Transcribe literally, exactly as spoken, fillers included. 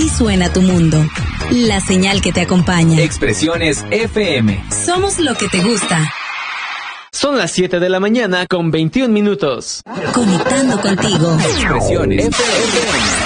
Así suena tu mundo. La señal que te acompaña. Expresiones F M. Somos lo que te gusta. Son las siete de la mañana con veintiún minutos. Conectando contigo. Expresiones F M.